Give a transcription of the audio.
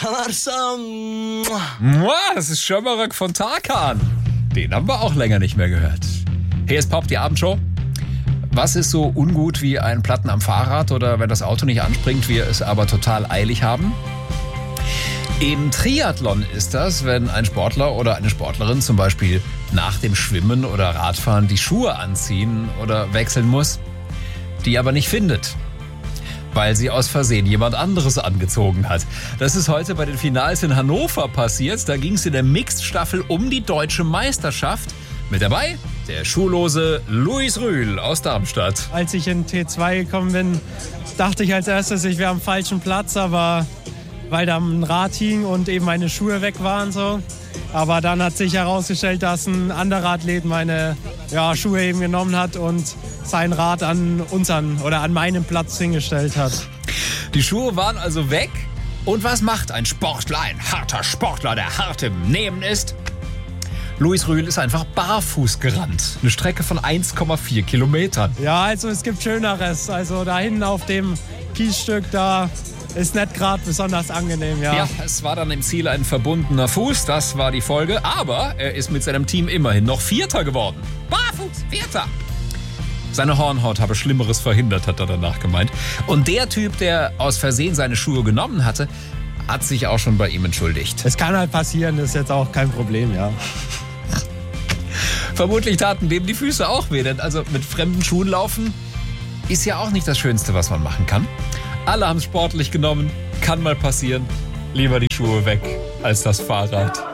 Kanarsam. Das ist Schömeröck von Tarkan. Den haben wir auch länger nicht mehr gehört. Hier ist Pop, die Abendshow. Was ist so ungut wie ein Platten am Fahrrad oder wenn das Auto nicht anspringt, wir es aber total eilig haben? Im Triathlon ist das, wenn ein Sportler oder eine Sportlerin zum Beispiel nach dem Schwimmen oder Radfahren die Schuhe anziehen oder wechseln muss, die aber nicht findet, weil sie aus Versehen jemand anderes angezogen hat. Das ist heute bei den Finals in Hannover passiert. Da ging es in der Mixed-Staffel um die deutsche Meisterschaft. Mit dabei der schuhlose Luis Rühl aus Darmstadt. Als ich in T2 gekommen bin, dachte ich als erstes, ich wäre am falschen Platz, aber weil da ein Rad hing und eben meine Schuhe weg waren. So. Aber dann hat sich herausgestellt, dass ein anderer Athlet meine Schuhe eben genommen hat und sein Rad an meinem Platz hingestellt hat. Die Schuhe waren also weg. Und was macht ein Sportler, ein harter Sportler, der hart im Nehmen ist? Luis Rühl ist einfach barfuß gerannt. Eine Strecke von 1,4 Kilometern. Ja, also es gibt Schöneres. Also da hinten auf dem Kiesstück, da ist nicht gerade besonders angenehm, ja. Ja, es war dann im Ziel ein verbundener Fuß, das war die Folge. Aber er ist mit seinem Team immerhin noch Vierter geworden. Barfuß, Vierter. Seine Hornhaut habe Schlimmeres verhindert, hat er danach gemeint. Und der Typ, der aus Versehen seine Schuhe genommen hatte, hat sich auch schon bei ihm entschuldigt. Es kann halt passieren, das ist jetzt auch kein Problem, ja. Vermutlich taten dem die Füße auch weh, denn also mit fremden Schuhen laufen ist ja auch nicht das Schönste, was man machen kann. Alle haben es sportlich genommen, kann mal passieren. Lieber die Schuhe weg als das Fahrrad.